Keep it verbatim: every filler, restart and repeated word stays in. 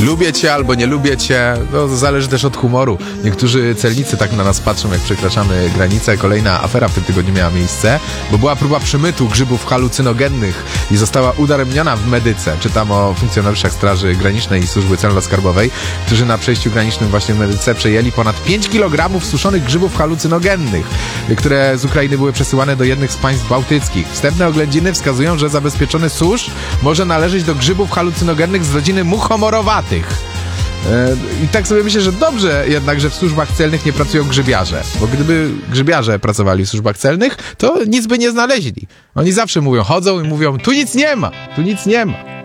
lubię cię albo nie lubię cię, to zależy też od humoru. Niektórzy celnicy tak na nas patrzą, jak przekraczamy granicę. Kolejna afera w tym tygodniu miała miejsce, bo była próba przemytu grzybów halucynogennych i została udaremniona w Medyce. Czytam o funkcjonariuszach Straży Granicznej i Służby Celno-Skarbowej, którzy na przejściu granicznym właśnie w Medyce przejęli ponad pięć kilogramów suszonych grzybów halucynogennych, które z Ukrainy były przesyłane do jednych z państw bałtyckich. Wstępne oględziny wskazują, że zabezpieczony susz może należeć do grzybów halucynogennych z rodziny muchomorowatych. I tak sobie myślę, że dobrze jednak, że w służbach celnych nie pracują grzybiarze, bo gdyby grzybiarze pracowali w służbach celnych, to nic by nie znaleźli. Oni zawsze mówią, chodzą i mówią, tu nic nie ma, tu nic nie ma.